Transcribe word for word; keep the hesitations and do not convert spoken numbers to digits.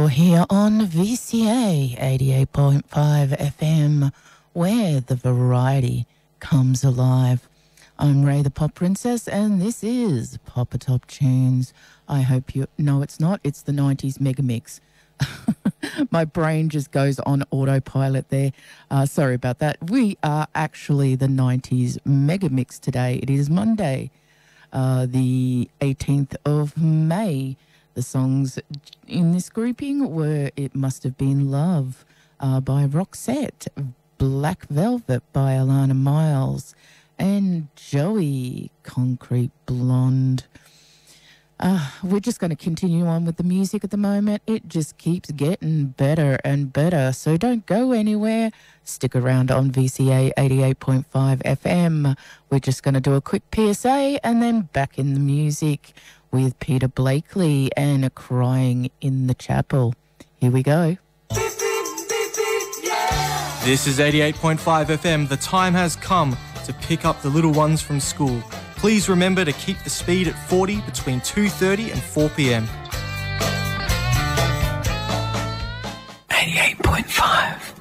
You're here on V C A eighty-eight point five F M, where the variety comes alive. I'm Ray the Pop Princess, and this is Pop A Top Tunes. I hope you... No, it's not. It's the nineties Mega Mix. My brain just goes on autopilot there. Uh, sorry about that. We are actually the nineties Mega Mix today. It is Monday, uh, the eighteenth of May. The songs in this grouping were It Must Have Been Love uh, by Roxette, Black Velvet by Alana Miles, and Joey, Concrete Blonde. Uh, we're just going to continue on with the music at the moment. It just keeps getting better and better, so don't go anywhere. Stick around on V C A eighty-eight point five F M. We're just going to do a quick P S A and then back in the music with Peter Blakely and Crying in the Chapel. Here we go. This is eighty-eight point five F M. The time has come to pick up the little ones from school. Please remember to keep the speed at forty between two thirty and four p m. eighty-eight point five